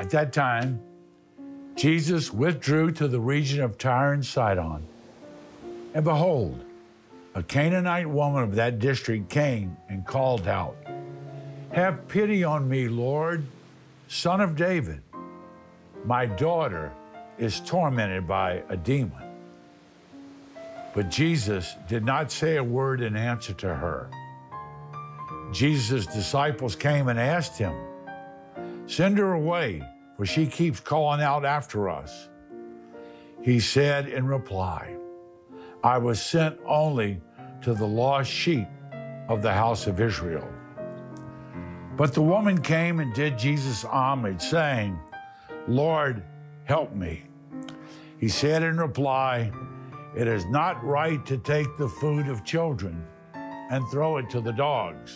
At that time, Jesus withdrew to the region of Tyre and Sidon. And behold, a Canaanite woman of that district came and called out, "Have pity on me, Lord, Son of David. My daughter is tormented by a demon." But Jesus did not say a word in answer to her. Jesus' disciples came and asked him, "Send her away, for she keeps calling out after us." He said in reply, "I was sent only to the lost sheep of the house of Israel." But the woman came and did Jesus homage, saying, "Lord, help me." He said in reply, "It is not right to take the food of children and throw it to the dogs."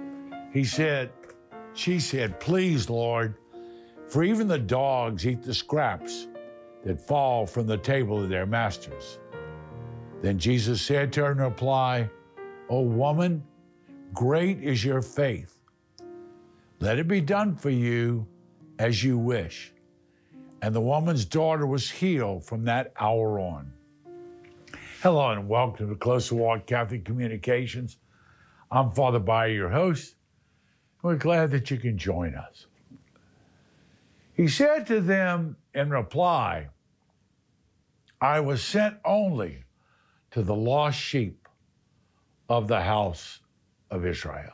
She said, "Please, Lord, for even the dogs eat the scraps that fall from the table of their masters." Then Jesus said to her in reply, "O woman, great is your faith. Let it be done for you as you wish." And the woman's daughter was healed from that hour on. Hello and welcome to Closer Walk Catholic Communications. I'm Father Bayer, your host. We're glad that you can join us. He said to them in reply, "I was sent only to the lost sheep of the house of Israel."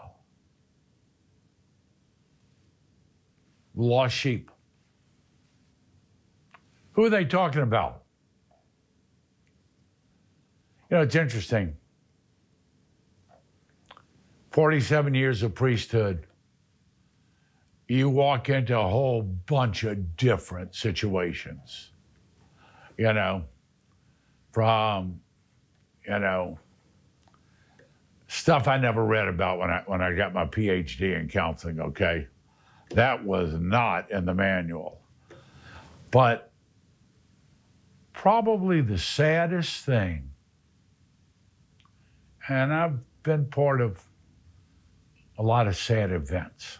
Lost sheep. Who are they talking about? You know, it's interesting. 47 years of priesthood, you walk into a whole bunch of different situations, from, stuff I never read about when I got my PhD in counseling, okay? That was not in the manual. But probably the saddest thing, and I've been part of a lot of sad events.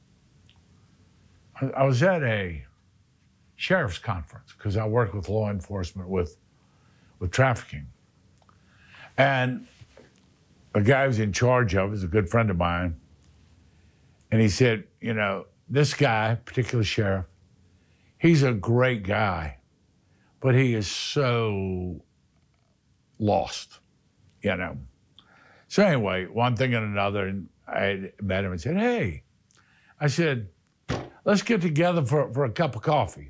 I was at a sheriff's conference because I work with law enforcement with trafficking. And a guy who's in charge of it is a good friend of mine. And he said, this guy, particular sheriff, he's a great guy, but he is so lost, So anyway, one thing and another, and I met him and said, "Hey," I said, "let's get together for a cup of coffee."